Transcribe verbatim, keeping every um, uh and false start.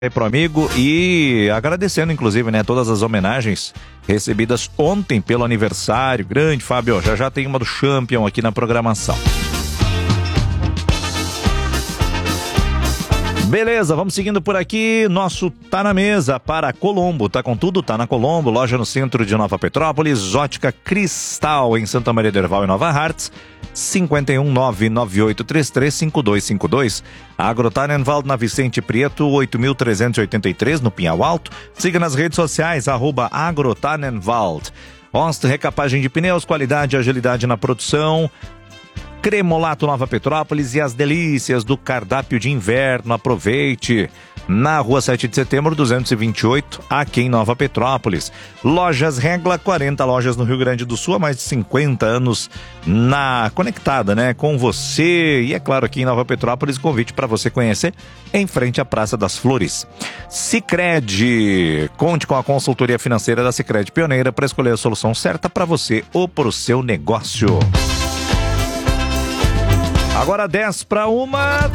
aí pro amigo e agradecendo, inclusive, né, todas as homenagens recebidas ontem pelo aniversário. Grande, Fábio, já já tem uma do Champion aqui na programação. Beleza, vamos seguindo por aqui. Nosso Tá na Mesa para Colombo. Tá com tudo? Tá na Colombo, loja no centro de Nova Petrópolis, Ótica Cristal em Santa Maria do Herval e Nova Hartz, cinco um nove nove oito três três cinco dois cinco dois. Agrotanenwald na Vicente Prieto, oito mil trezentos e oitenta e três, no Pinhal Alto. Siga nas redes sociais, arroba Agrotanenwald. Ost, recapagem de pneus, qualidade e agilidade na produção. Cremolato Nova Petrópolis e as delícias do cardápio de inverno. Aproveite na rua sete de setembro, duzentos e vinte e oito, aqui em Nova Petrópolis. Lojas Regla, quarenta lojas no Rio Grande do Sul, há mais de cinquenta anos na conectada, né, com você. E é claro, aqui em Nova Petrópolis, convite para você conhecer em frente à Praça das Flores. Sicredi, conte com a consultoria financeira da Sicredi Pioneira para escolher a solução certa para você ou para o seu negócio. Agora dez para uma.